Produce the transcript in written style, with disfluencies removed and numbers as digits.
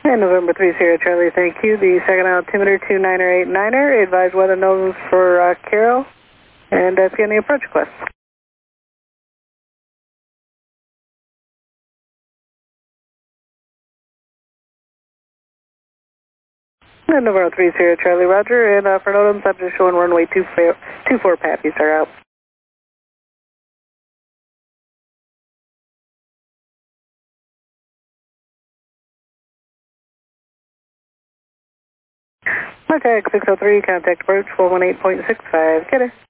And November 30 Charlie, thank you. The second altimeter 2989er, advise weather nose for Carol, and scan the approach request. And November 30 Charlie, roger, and for NOTAM, subject showing runway 24 Pappy, sir, out. Okay, 603, contact approach 418.65, get it.